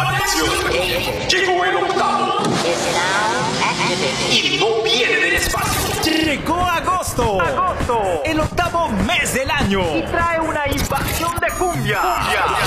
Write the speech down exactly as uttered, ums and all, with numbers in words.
Atención, llegó el octavo. Y no viene del espacio. Llegó agosto. Agosto. El octavo mes del año. Y trae una invasión de cumbia. Cumbia.